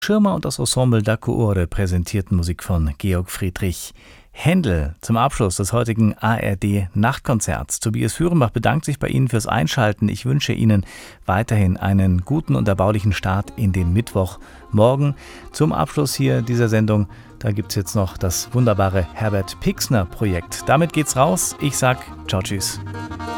Schirmer und das Ensemble da Cuore präsentierten Musik von Georg Friedrich Händel zum Abschluss des heutigen ARD-Nachtkonzerts. Tobias Führenbach bedankt sich bei Ihnen fürs Einschalten. Ich wünsche Ihnen weiterhin einen guten und erbaulichen Start in den Mittwochmorgen. Zum Abschluss hier dieser Sendung, da gibt es jetzt noch das wunderbare Herbert Pixner-Projekt. Damit geht's raus. Ich sag ciao, tschüss.